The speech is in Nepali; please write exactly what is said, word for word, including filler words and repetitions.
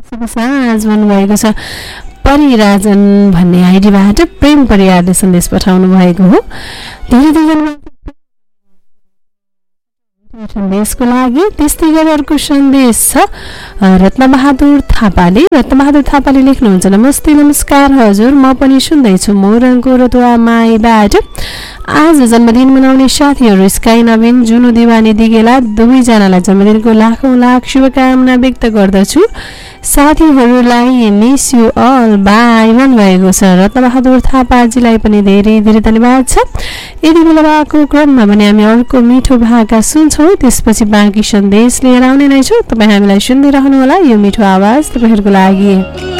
शुभ साँझ भन्नुभएको छ परिराजन भन्ने आइडीबाट प्रेम परियारले सन्देश पठाउनु भएको हो। धेरै धेरै सन्देशको लागि। त्यस्तै गरी अर्को सन्देश छ रत्नबहादुर थापाले रत्नबहादुर थापाले लेख्नुहुन्छ नमस्ते नमस्कार हजुर, म पनि सुन्दैछु मोरङको रतुवा माईबाट। आज जन्मदिन मनाउने साथीहरू स्काई नवीन जुनु दिवानी दिगेला दुवैजनालाई जन्मदिनको लाखौँ लाख शुभकामना व्यक्त गर्दछु। साथीहरूलाई मिस यु अल बाई भन्नुभएको छ। रत्नबहादुर थापाजीलाई पनि धेरै धेरै धन्यवाद छ। यदि बेलाको क्रममा भने हामी अर्को मिठो भाका सुन्छौँ, त्यसपछि बाँकी सन्देश लिएर आउने नै छौँ। तपाईँ हामीलाई सुन्दै रहनुहोला। यो मिठो आवाज तपाईँहरूको लागि।